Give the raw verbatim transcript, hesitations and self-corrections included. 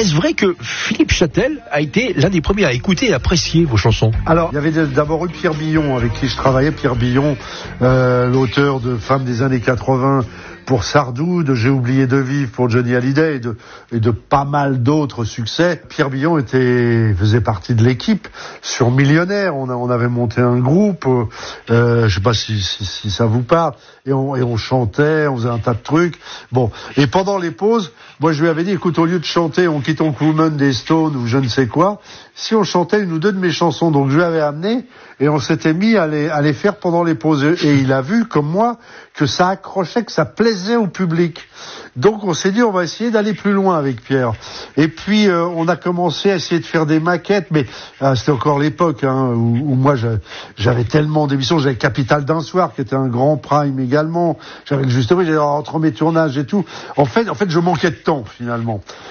est-ce vrai que Philippe Châtel a été l'un des premiers à écouter et apprécier vos chansons? Alors, il y avait d'abord eu Pierre Billon, avec qui je travaillais. Pierre Billon, euh, l'auteur de Femmes des années quatre-vingts pour Sardou, de J'ai oublié de vivre pour Johnny Hallyday et de, et de pas mal d'autres succès. Pierre Billon était, faisait partie de l'équipe sur Millionnaire. On, a, on avait monté un groupe, euh, je sais pas si, si, si ça vous parle, et on, et on chantait, on faisait un tas de trucs. Bon, et pendant les pauses, moi je lui avais dit, écoute, au lieu de chanter On quitte ton Woman des Stones ou je ne sais quoi, si on chantait une ou deux de mes chansons, donc je lui avais amené, et on s'était mis à les, à les faire pendant les pauses. Et il a vu, comme moi, que ça accrochait, que ça plaisait au public. Donc on s'est dit, on va essayer d'aller plus loin avec Pierre. Et puis euh, on a commencé à essayer de faire des maquettes, mais euh, c'était encore l'époque hein, où, où moi j'avais tellement d'émissions. J'avais Capital d'un soir, qui était un grand prime également. J'avais le Juste Prix, j'avais entre mes tournages et tout. En fait, en fait, je manquais de temps finalement.